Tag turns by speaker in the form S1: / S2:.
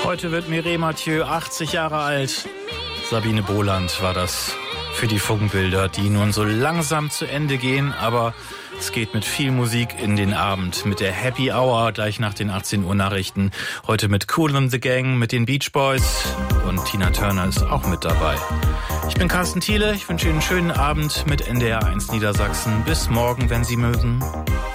S1: Heute wird Mireille Mathieu 80 Jahre alt. Sabine Boland war das für die Funkbilder, die nun so langsam zu Ende gehen, aber es geht mit viel Musik in den Abend, mit der Happy Hour gleich nach den 18 Uhr Nachrichten. Heute mit Kool and the Gang, mit den Beach Boys und Tina Turner ist auch mit dabei. Ich bin Carsten Thiele, ich wünsche Ihnen einen schönen Abend mit NDR 1 Niedersachsen. Bis morgen, wenn Sie mögen.